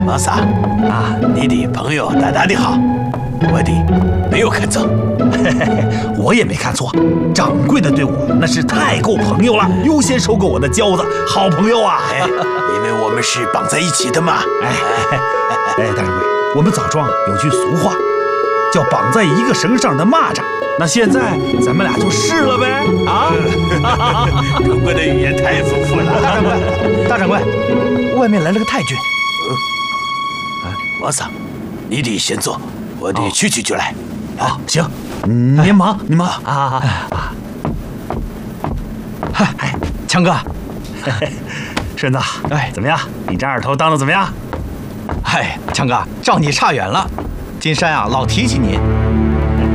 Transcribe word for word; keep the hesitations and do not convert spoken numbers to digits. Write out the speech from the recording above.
王嫂啊，你的朋友大大的好，我的没有看错。 我也没看错，掌柜的对我那是太够朋友了，优先收购我的交子，好朋友啊！ 哎，因为我们是绑在一起的嘛。 哎哎，大掌柜，我们枣庄有句俗话，叫绑在一个绳上的蚂蚱。那现在咱们俩就试了呗！啊， 中国的语言太丰富了。 大掌柜，大掌柜，外面来了个太君。 嗯，王嫂，你得先坐，我得去去就来。 啊，行，您忙，您忙啊啊啊！嗨，哎，强哥，顺子，哎，怎么样？你这二头当的怎么样？ 哎，强哥，照你差远了。金山啊，老提起你。